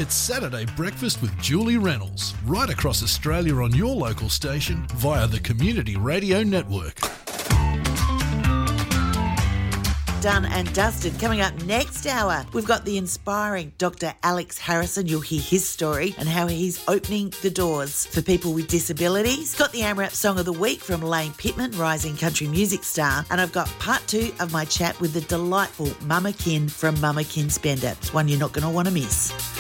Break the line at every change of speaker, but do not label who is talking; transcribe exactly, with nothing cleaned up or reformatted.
It's Saturday Breakfast with Julie Reynolds, right across Australia on your local station via the Community Radio Network.
Done and dusted. Coming up next hour, we've got the inspiring Doctor Alex Harrison. You'll hear his story and how he's opening the doors for people with disabilities. Got the AMRAP Song of the Week from Lane Pittman, rising country music star. And I've got part two of my chat with the delightful Mama Kin from Mama Kin Spender. It's one you're not going to want to miss.